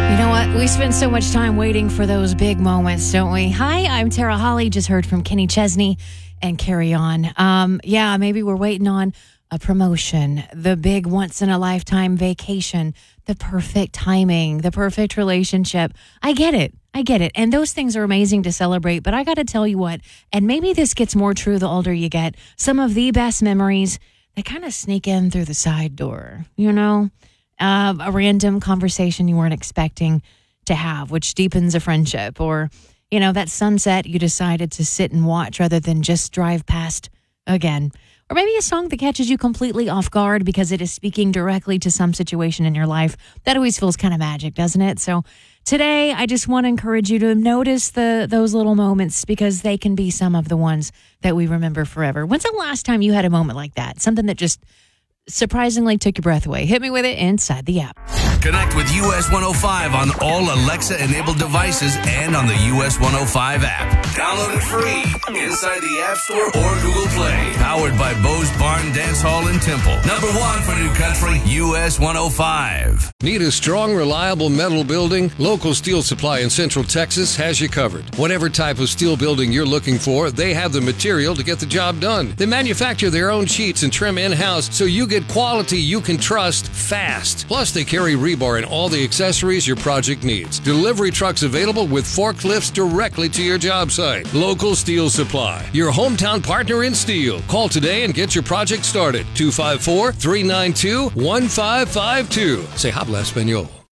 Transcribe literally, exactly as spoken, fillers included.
You know what? We spend so much time waiting for those big moments, don't we? Hi, I'm Tara Holly. Just heard from Kenny Chesney and Carry On. Um, yeah, maybe we're waiting on a promotion, the big once-in-a-lifetime vacation, the perfect timing, the perfect relationship. I get it. I get it. And those things are amazing to celebrate. But I got to tell you what, and maybe this gets more true the older you get, some of the best memories, they kind of sneak in through the side door, you know? Uh, a random conversation you weren't expecting to have, which deepens a friendship. Or, you know, that sunset you decided to sit and watch rather than just drive past again. Or maybe a song that catches you completely off guard because it is speaking directly to some situation in your life. That always feels kind of magic, doesn't it? So today, I just want to encourage you to notice the those little moments because they can be some of the ones that we remember forever. When's the last time you had a moment like that? Something that just surprisingly took your breath away. Hit me with it inside the app. Connect with U S one oh five on all Alexa-enabled devices and on the U S one oh five app. Download it free inside the App Store or Google Play. Powered by Bose Barn Dance Hall in Temple. Number one for New Country, U S one oh five. Need a strong, reliable metal building? Local Steel Supply in Central Texas has you covered. Whatever type of steel building you're looking for, they have the material to get the job done. They manufacture their own sheets and trim in-house so you get quality you can trust fast. Plus, they carry rebar and all the accessories your project needs. Delivery trucks available with forklifts directly to your job site. Local Steel Supply, your hometown partner in steel. Call today and get your project started. two five four, three nine two, one five five two. Say habla español.